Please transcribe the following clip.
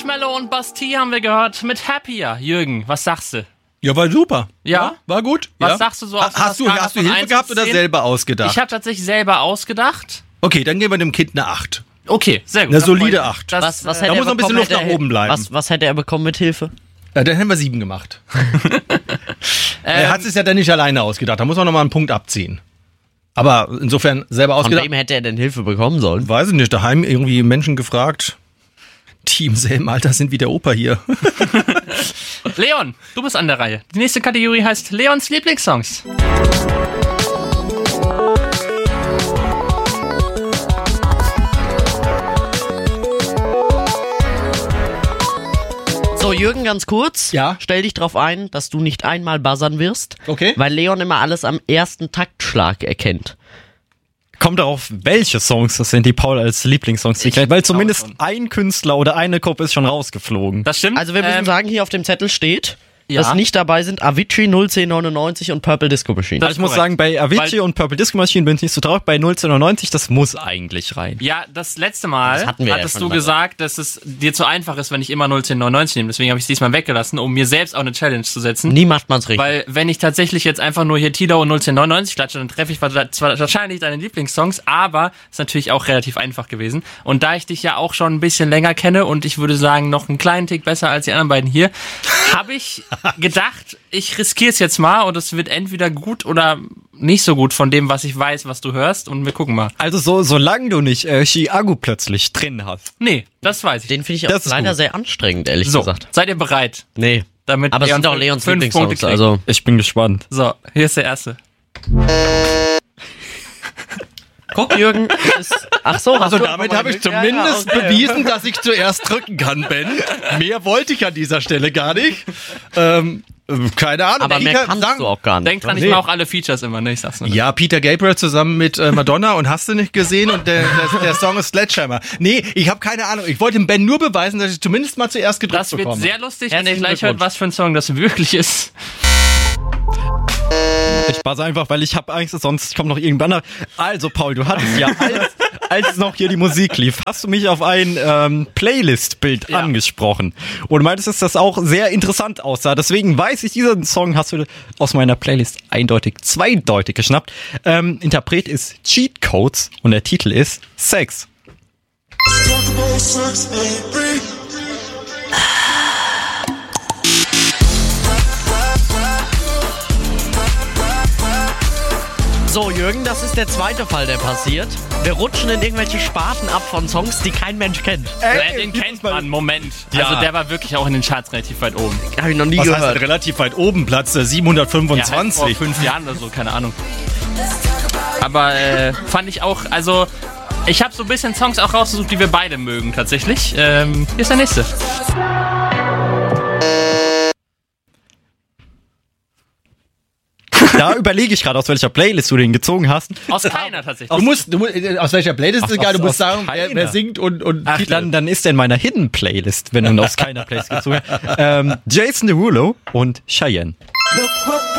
Marshmallow und Bastille haben wir gehört mit Happier. Jürgen, was sagst du? Ja, war super. Ja? War gut. Was sagst du so? Hast du Hilfe gehabt oder selber ausgedacht? Ich habe tatsächlich selber ausgedacht. Okay, dann geben wir dem Kind eine 8. Okay, sehr gut. Eine solide 8. Was hätte Da muss noch er ein bisschen bekommen, Luft nach oben bleiben. Was hätte er bekommen mit Hilfe? Ja, dann hätten wir 7 gemacht. Er hat es ja dann nicht alleine ausgedacht. Da muss man noch mal einen Punkt abziehen. Aber insofern selber Von ausgedacht. wem hätte er denn Hilfe bekommen sollen? Weiß ich nicht, daheim irgendwie Menschen gefragt, die im selben Alter sind wie der Opa hier. Leon, du bist an der Reihe. Die nächste Kategorie heißt Leons Lieblingssongs. So, Jürgen, ganz kurz. Ja? Stell dich drauf ein, dass du nicht einmal buzzern wirst. Okay. Weil Leon immer alles am ersten Taktschlag erkennt. Kommt darauf, welche Songs das sind, die Paul als Lieblingssongs deklärt, weil zumindest ein Künstler oder eine Gruppe ist schon rausgeflogen. Das stimmt. Also wir müssen sagen, hier auf dem Zettel steht, Ja. dass nicht dabei sind Avicii, 01099 und Purple Disco Machine. Das Ich muss korrekt. sagen, bei Avicii Weil- und Purple Disco Machine bin ich nicht so traurig, bei 01099, das muss eigentlich rein. Ja, das letzte Mal Das hatten wir ja hattest schon du mal. gesagt, dass es dir zu einfach ist, wenn ich immer 01099 nehme. Deswegen habe ich es diesmal weggelassen, um mir selbst auch eine Challenge zu setzen. Nie macht man's richtig. Weil wenn ich tatsächlich jetzt einfach nur hier Tilo und 01099 klatsche, dann treffe ich zwar wahrscheinlich deine Lieblingssongs, aber ist natürlich auch relativ einfach gewesen. Und da ich dich ja auch schon ein bisschen länger kenne und ich würde sagen, noch einen kleinen Tick besser als die anderen beiden hier, habe ich gedacht, ich riskiere es jetzt mal und es wird entweder gut oder nicht so gut von dem, was ich weiß, was du hörst, und wir gucken mal. Also solange du nicht Chiago plötzlich drin hast. Nee, das weiß ich. Den finde ich Das auch ist leider gut. sehr anstrengend, ehrlich So, gesagt. seid ihr bereit? Nee. Damit Aber es Leon sind auch Leons 5 Punkte Lieblingssongs, kriegt. also... Ich bin gespannt. So, hier ist der erste. Guck, Jürgen, ach so, Also damit habe ich zumindest okay. bewiesen, dass ich zuerst drücken kann, Ben. Mehr wollte ich an dieser Stelle gar nicht. Keine Ahnung. Aber Ich mehr kann kannst sagen- du auch gar nicht. Denk dran, ich Nee. mache auch alle Features immer, ne? Ich sag's nur. Ja, Peter Gabriel zusammen mit Madonna und hast du nicht gesehen, und der Song ist Sledgehammer. Nee, ich habe keine Ahnung. Ich wollte dem Ben nur beweisen, dass ich zumindest mal zuerst gedrückt Das wird bekomme. sehr lustig, wenn ihr Herzlichen gleich hört, Glückwunsch. was für ein Song das wirklich ist. Ich buzz einfach, weil ich habe Angst, sonst kommt noch irgendwann anderer. Also Paul, du hattest ja, als noch hier die Musik lief, hast du mich auf ein Playlist-Bild Ja. angesprochen. Und meintest, dass das auch sehr interessant aussah. Deswegen weiß ich, diesen Song hast du aus meiner Playlist eindeutig, zweideutig geschnappt. Interpret ist Cheat Codes und der Titel ist Sex. So, Jürgen, das ist der zweite Fall, der passiert. Wir rutschen in irgendwelche Sparten ab von Songs, die kein Mensch kennt. Den kennt man, Moment. Ja. Also der war wirklich auch in den Charts relativ weit oben. Habe ich noch nie Was heißt gehört. denn relativ weit oben? Platz Ja, halt 725. vor 5 Jahren oder so, keine Ahnung. Aber fand ich auch, also ich habe so ein bisschen Songs auch rausgesucht, die wir beide mögen tatsächlich. Hier ist der nächste. Da überlege ich gerade, aus welcher Playlist du den gezogen hast. Aus keiner tatsächlich. Aus welcher Playlist ist egal, du musst aus sagen, wer keiner. singt und Ach, Titel. dann ist der in meiner Hidden Playlist, wenn du ihn aus keiner Playlist gezogen hast. Jason Derulo und Cheyenne.